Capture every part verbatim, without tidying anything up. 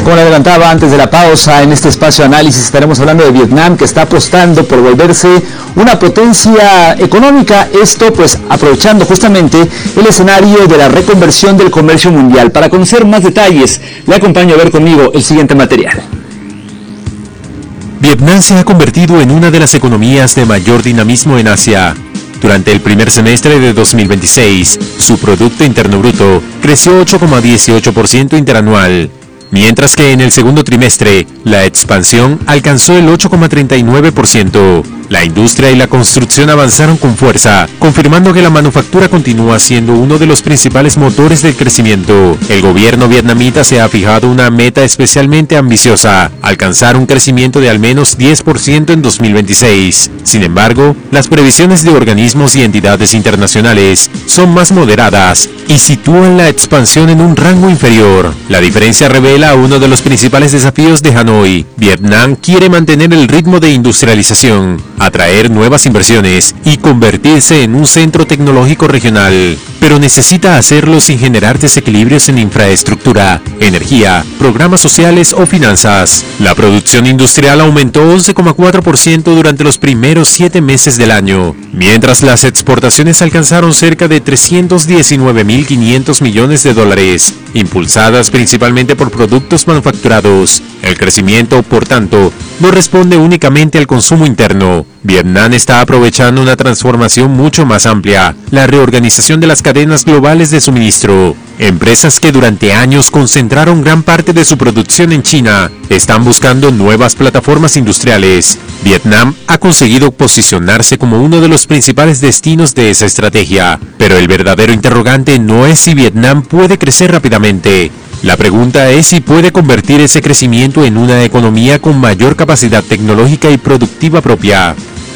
Como le adelantaba antes de la pausa, en este espacio de análisis estaremos hablando de Vietnam, que está apostando por volverse una potencia económica. Esto pues aprovechando justamente el escenario de la reconversión del comercio mundial. Para conocer más detalles, le acompaño a ver conmigo el siguiente material. Vietnam se ha convertido en una de las economías de mayor dinamismo en Asia. Durante el primer semestre de dos mil veintiséis, su Producto Interno Bruto creció ocho coma dieciocho por ciento interanual, mientras que en el segundo trimestre, la expansión alcanzó el ocho coma treinta y nueve por ciento. La industria y la construcción avanzaron con fuerza, confirmando que la manufactura continúa siendo uno de los principales motores del crecimiento. El gobierno vietnamita se ha fijado una meta especialmente ambiciosa: alcanzar un crecimiento de al menos diez por ciento en dos mil veintiséis. Sin embargo, las previsiones de organismos y entidades internacionales son más moderadas y sitúan la expansión en un rango inferior. La diferencia revela uno de los principales desafíos de Hanoi. Vietnam quiere mantener el ritmo de industrialización, atraer nuevas inversiones y convertirse en un centro tecnológico regional, pero necesita hacerlo sin generar desequilibrios en infraestructura, energía, programas sociales o finanzas. La producción industrial aumentó once coma cuatro por ciento durante los primeros siete meses del año, mientras las exportaciones alcanzaron cerca de trescientos diecinueve mil quinientos millones de dólares, impulsadas principalmente por productos manufacturados. El crecimiento, por tanto, no responde únicamente al consumo interno. Vietnam está aprovechando una transformación mucho más amplia: la reorganización de las cadenas globales de suministro. Empresas que durante años concentraron gran parte de su producción en China están buscando nuevas plataformas industriales. Vietnam ha conseguido posicionarse como uno de los principales destinos de esa estrategia, pero el verdadero interrogante no es si Vietnam puede crecer rápidamente. La pregunta es si puede convertir ese crecimiento en una economía con mayor capacidad tecnológica y productiva propia.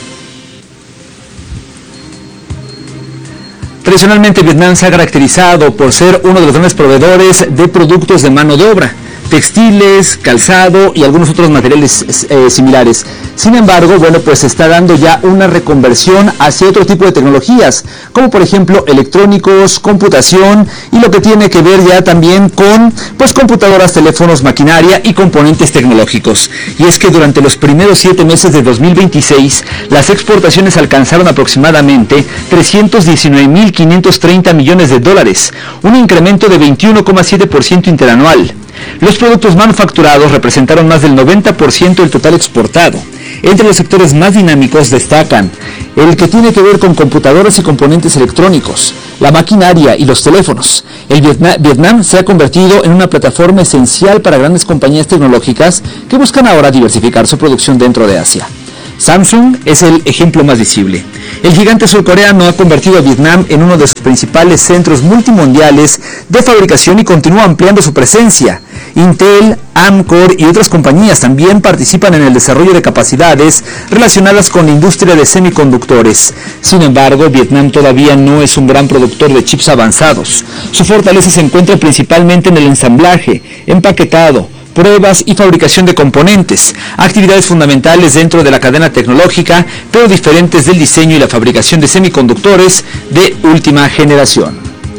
Tradicionalmente, Vietnam se ha caracterizado por ser uno de los grandes proveedores de productos de mano de obra, textiles, calzado y algunos otros materiales eh, similares. Sin embargo, bueno, pues se está dando ya una reconversión hacia otro tipo de tecnologías, como por ejemplo electrónicos, computación y lo que tiene que ver ya también con pues computadoras, teléfonos, maquinaria y componentes tecnológicos. Y es que durante los primeros siete meses de dos mil veintiséis, las exportaciones alcanzaron aproximadamente trescientos diecinueve mil quinientos treinta millones de dólares, un incremento de veintiuno coma siete por ciento interanual. Los productos manufacturados representaron más del noventa por ciento del total exportado. Entre los sectores más dinámicos destacan el que tiene que ver con computadoras y componentes electrónicos, la maquinaria y los teléfonos. El Vietnam, Vietnam se ha convertido en una plataforma esencial para grandes compañías tecnológicas que buscan ahora diversificar su producción dentro de Asia. Samsung es el ejemplo más visible. El gigante surcoreano ha convertido a Vietnam en uno de sus principales centros multimundiales de fabricación y continúa ampliando su presencia. Intel, Amkor y otras compañías también participan en el desarrollo de capacidades relacionadas con la industria de semiconductores. Sin embargo, Vietnam todavía no es un gran productor de chips avanzados. Su fortaleza se encuentra principalmente en el ensamblaje, empaquetado, pruebas y fabricación de componentes, actividades fundamentales dentro de la cadena tecnológica, pero diferentes del diseño y la fabricación de semiconductores de última generación.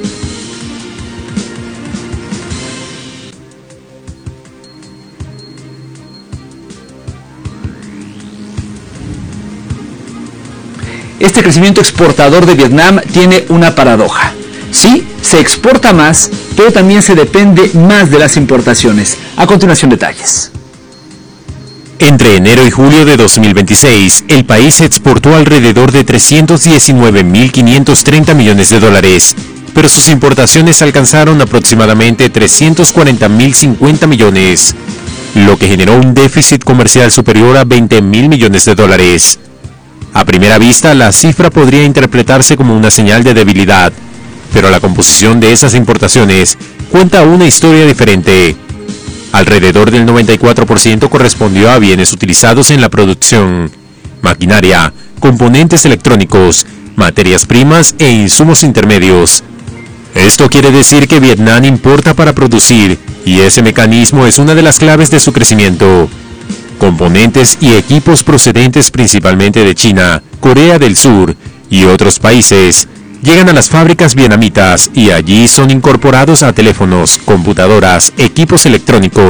Este crecimiento exportador de Vietnam tiene una paradoja. Sí, se exporta más, pero también se depende más de las importaciones. A continuación, detalles. Entre enero y julio de dos mil veintiséis, el país exportó alrededor de trescientos diecinueve mil quinientos treinta millones de dólares, pero sus importaciones alcanzaron aproximadamente trescientos cuarenta mil cincuenta millones, lo que generó un déficit comercial superior a veinte mil millones de dólares. A primera vista, la cifra podría interpretarse como una señal de debilidad, pero la composición de esas importaciones cuenta una historia diferente. Alrededor del noventa y cuatro por ciento correspondió a bienes utilizados en la producción, maquinaria, componentes electrónicos, materias primas e insumos intermedios. Esto quiere decir que Vietnam importa para producir, y ese mecanismo es una de las claves de su crecimiento. Componentes y equipos procedentes principalmente de China, Corea del Sur y otros países llegan a las fábricas vietnamitas y allí son incorporados a teléfonos, computadoras, equipos electrónicos,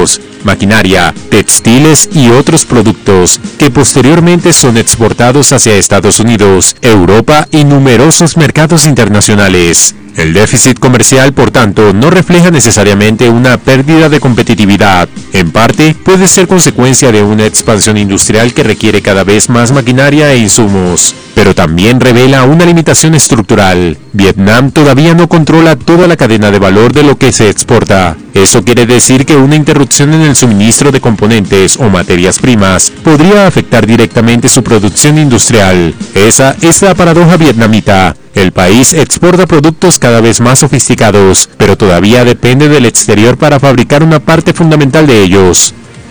maquinaria, textiles y otros productos que posteriormente son exportados hacia Estados Unidos, Europa y numerosos mercados internacionales. El déficit comercial, por tanto, no refleja necesariamente una pérdida de competitividad. En parte, puede ser consecuencia de una expansión industrial que requiere cada vez más maquinaria e insumos, pero también revela una limitación estructural. Vietnam todavía no controla toda la cadena de valor de lo que se exporta. Eso quiere decir que una interrupción en el suministro de componentes o materias primas podría afectar directamente su producción industrial. Esa es la paradoja vietnamita. El país exporta productos cada vez más sofisticados, pero todavía depende del exterior para fabricar una parte fundamental de ellos.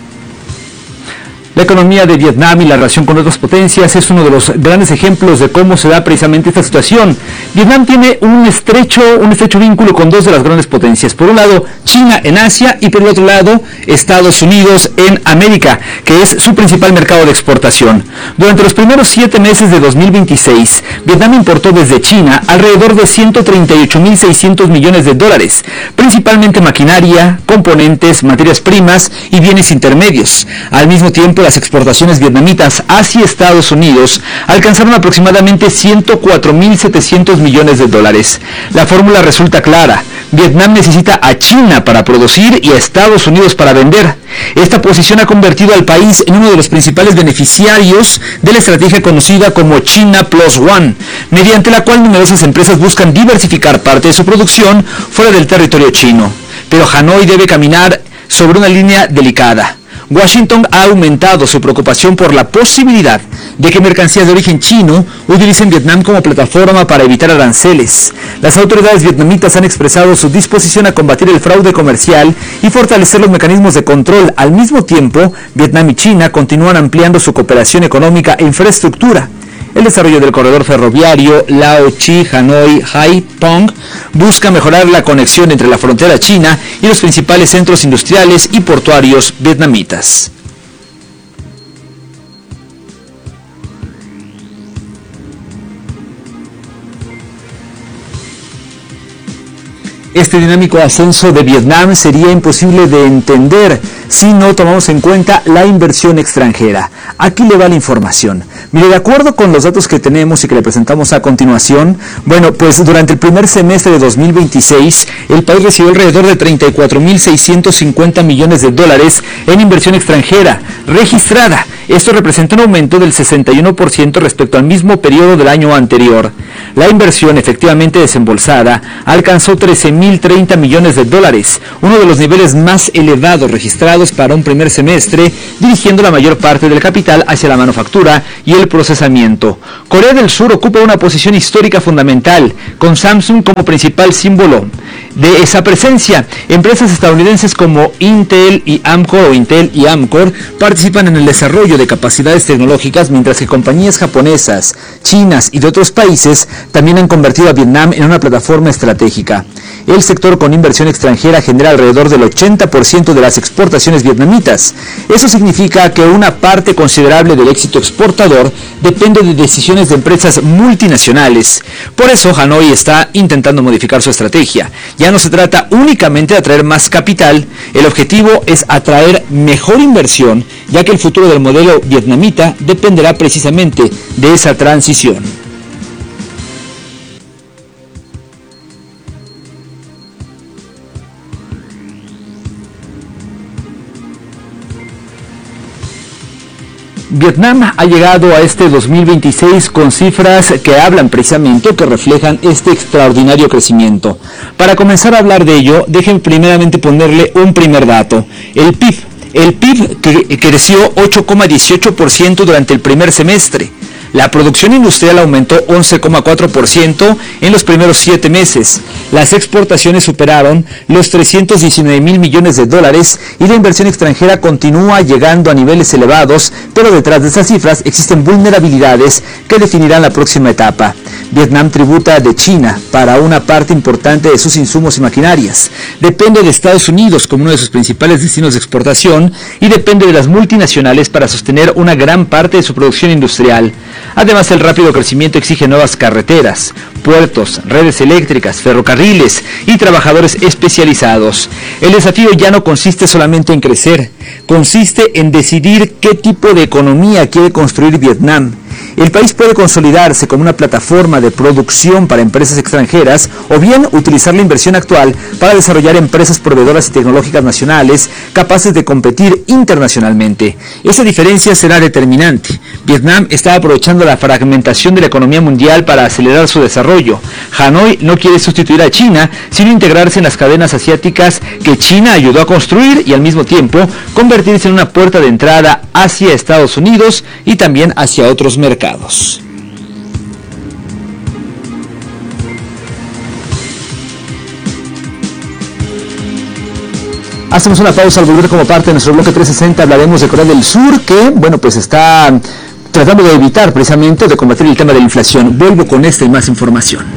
La economía de Vietnam y la relación con otras potencias es uno de los grandes ejemplos de cómo se da precisamente esta situación. Vietnam tiene un estrecho, un estrecho vínculo con dos de las grandes potencias. Por un lado, China en Asia y por el otro lado, Estados Unidos en América, que es su principal mercado de exportación. Durante los primeros siete meses de dos mil veintiséis, Vietnam importó desde China alrededor de ciento treinta y ocho mil seiscientos millones de dólares, principalmente maquinaria, componentes, materias primas y bienes intermedios. Al mismo tiempo, las exportaciones vietnamitas hacia Estados Unidos alcanzaron aproximadamente ciento cuatro mil setecientos millones de dólares. La fórmula resulta clara. Vietnam necesita a China para producir y a Estados Unidos para vender. Esta posición ha convertido al país en uno de los principales beneficiarios de la estrategia conocida como China Plus One, mediante la cual numerosas empresas buscan diversificar parte de su producción fuera del territorio chino. Pero Hanoi debe caminar sobre una línea delicada. Washington ha aumentado su preocupación por la posibilidad de que mercancías de origen chino utilicen Vietnam como plataforma para evitar aranceles. Las autoridades vietnamitas han expresado su disposición a combatir el fraude comercial y fortalecer los mecanismos de control. Al mismo tiempo, Vietnam y China continúan ampliando su cooperación económica e infraestructura. El desarrollo del corredor ferroviario Lao Chi Hanoi Hai Phong busca mejorar la conexión entre la frontera china y los principales centros industriales y portuarios vietnamitas. Este dinámico ascenso de Vietnam sería imposible de entender si no tomamos en cuenta la inversión extranjera. Aquí le va la información. Mire, de acuerdo con los datos que tenemos y que le presentamos a continuación, bueno, pues durante el primer semestre de dos mil veintiséis, el país recibió alrededor de treinta y cuatro mil seiscientos cincuenta millones de dólares en inversión extranjera registrada. Esto representa un aumento del sesenta y uno por ciento respecto al mismo periodo del año anterior. La inversión efectivamente desembolsada alcanzó trece mil treinta millones de dólares, uno de los niveles más elevados registrados para un primer semestre, dirigiendo la mayor parte del capital hacia la manufactura y el procesamiento. Corea del Sur ocupa una posición histórica fundamental, con Samsung como principal símbolo de esa presencia. Empresas estadounidenses como Intel y Amcor o Intel y Amcor participan en el desarrollo de capacidades tecnológicas, mientras que compañías japonesas, chinas y de otros países también han convertido a Vietnam en una plataforma estratégica. El sector con inversión extranjera genera alrededor del ochenta por ciento de las exportaciones vietnamitas. Eso significa que una parte considerable del éxito exportador depende de decisiones de empresas multinacionales. Por eso Hanoi está intentando modificar su estrategia. Ya no se trata únicamente de atraer más capital, el objetivo es atraer mejor inversión, ya que el futuro del modelo vietnamita dependerá precisamente de esa transición. Vietnam ha llegado a este dos mil veintiséis con cifras que hablan precisamente, que reflejan este extraordinario crecimiento. Para comenzar a hablar de ello, dejen primeramente ponerle un primer dato. El P I B. El P I B que creció ocho coma dieciocho por ciento durante el primer semestre. La producción industrial aumentó once coma cuatro por ciento en los primeros siete meses. Las exportaciones superaron los trescientos diecinueve mil millones de dólares y la inversión extranjera continúa llegando a niveles elevados, pero detrás de esas cifras existen vulnerabilidades que definirán la próxima etapa. Vietnam tributa de China para una parte importante de sus insumos y maquinarias. Depende de Estados Unidos como uno de sus principales destinos de exportación y depende de las multinacionales para sostener una gran parte de su producción industrial. Además, el rápido crecimiento exige nuevas carreteras, puertos, redes eléctricas, ferrocarriles y trabajadores especializados. El desafío ya no consiste solamente en crecer, consiste en decidir qué tipo de economía quiere construir Vietnam. El país puede consolidarse como una plataforma de producción para empresas extranjeras o bien utilizar la inversión actual para desarrollar empresas proveedoras y tecnológicas nacionales capaces de competir internacionalmente. Esa diferencia será determinante. Vietnam está aprovechando la fragmentación de la economía mundial para acelerar su desarrollo. Hanoi no quiere sustituir a China, sino integrarse en las cadenas asiáticas que China ayudó a construir y al mismo tiempo convertirse en una puerta de entrada hacia Estados Unidos y también hacia otros mercados. Hacemos una pausa. Al volver como parte de nuestro bloque trescientos sesenta hablaremos de Corea del Sur, que, bueno, pues está tratando de evitar precisamente, de combatir el tema de la inflación. Vuelvo con esta y más información.